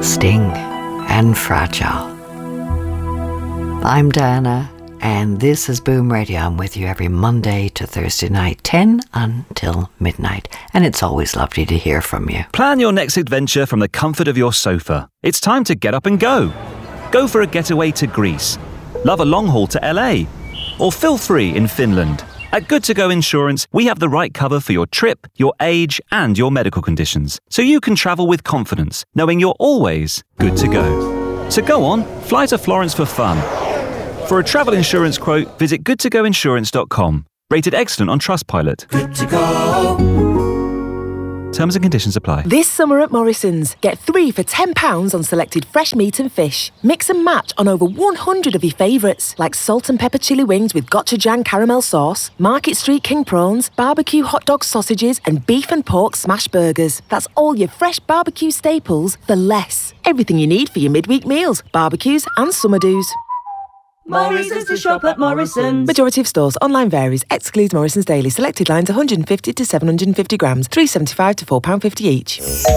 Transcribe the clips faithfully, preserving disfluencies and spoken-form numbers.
Sting and Fragile. I'm Diana, and this is Boom Radio. I'm with you every Monday to Thursday night, ten until midnight, and it's always lovely to hear from you. Plan your next adventure from the comfort of your sofa. It's time to get up and go. Go for a getaway to Greece, love a long haul to L A, or feel free in Finland. At Good To Go Insurance, we have the right cover for your trip, your age, and your medical conditions, so you can travel with confidence, knowing you're always good to go. So go on, fly to Florence for fun. For a travel insurance quote, visit good to go insurance dot com. Rated excellent on Trustpilot. Good to go. Terms and conditions apply. This summer at Morrison's, get three for ten pounds on selected fresh meat and fish. Mix and match on over one hundred of your favourites, like salt and pepper chili wings with gochujang caramel sauce, Market Street king prawns, barbecue hot dog sausages, and beef and pork smash burgers. That's all your fresh barbecue staples for less. Everything you need for your midweek meals, barbecues and summer do's. Morrison's to shop at Morrison's. Majority of stores. Online varies. Excludes Morrison's Daily. Selected lines one hundred fifty to seven hundred fifty grams. three pounds seventy-five to four pounds fifty each.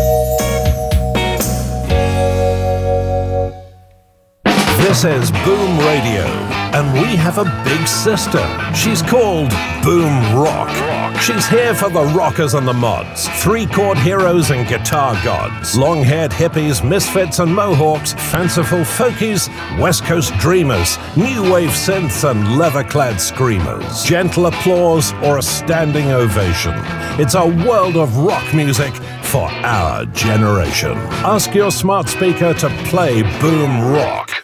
This is Boom Radio, and we have a big sister. She's called Boom Rock. She's here for the rockers and the mods, three-chord heroes and guitar gods, long-haired hippies, misfits and mohawks, fanciful folkies, West Coast dreamers, new wave synths and leather-clad screamers, gentle applause or a standing ovation. It's a world of rock music for our generation. Ask your smart speaker to play Boom Rock